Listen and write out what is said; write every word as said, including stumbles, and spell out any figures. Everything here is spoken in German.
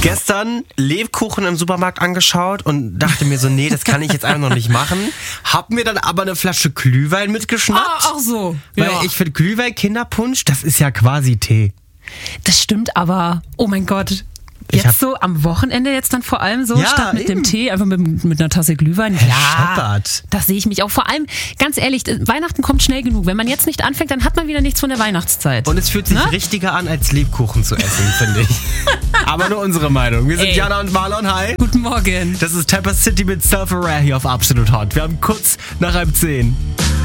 gestern Lebkuchen im Supermarkt angeschaut und dachte mir so, nee, das kann ich jetzt einfach noch nicht machen. Hab mir dann aber eine Flasche Glühwein mitgeschnappt. Ah, ach so. Weil Ja. ich finde Glühwein, Kinderpunsch, das ist ja quasi Tee. Das stimmt aber. Oh mein Gott. Ich hab- Jetzt so am Wochenende jetzt dann vor allem so, Ja, statt mit eben. dem Tee, einfach mit, mit einer Tasse Glühwein. Ja, scheppert. das sehe ich mich auch. Vor allem, ganz ehrlich, Weihnachten kommt schnell genug. Wenn man jetzt nicht anfängt, dann hat man wieder nichts von der Weihnachtszeit. Und es fühlt sich Na? richtiger an, als Lebkuchen zu essen, finde ich. Aber nur unsere Meinung. Wir sind Ey. Jana und Marlon. Hi. Guten Morgen. Das ist Tapper City mit Surfer Rare hier auf Absolut Hot. Wir haben kurz nach halb zehn.